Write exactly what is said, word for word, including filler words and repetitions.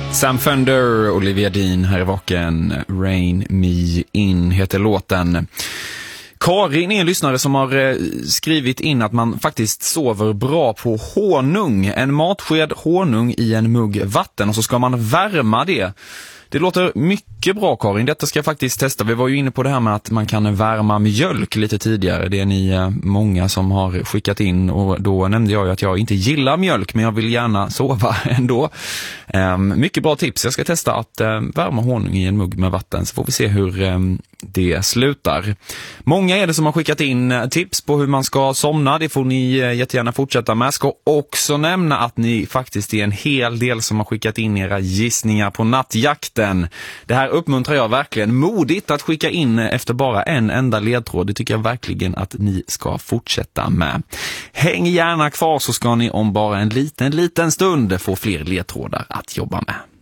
Sam Fender, Olivia Dean här i Vaken. Rain Me In heter låten. Karin är en lyssnare som har skrivit in att man faktiskt sover bra på honung. En matsked honung i en mugg vatten och så ska man värma det. Det låter mycket bra, Karin. Detta ska jag faktiskt testa. Vi var ju inne på det här med att man kan värma mjölk lite tidigare. Det är ni många som har skickat in och då nämnde jag ju att jag inte gillar mjölk men jag vill gärna sova ändå. Um, mycket bra tips. Jag ska testa att um, värma honung i en mugg med vatten så får vi se hur um, det slutar. Många är det som har skickat in tips på hur man ska somna. Det får ni jättegärna fortsätta med. Jag ska också nämna att ni faktiskt är en hel del som har skickat in era gissningar på nattjakten. Det här uppmuntrar jag verkligen. Modigt att skicka in efter bara en enda ledtråd. Det tycker jag verkligen att ni ska fortsätta med. Häng gärna kvar så ska ni om bara en liten, liten stund få fler ledtrådar att jobba med.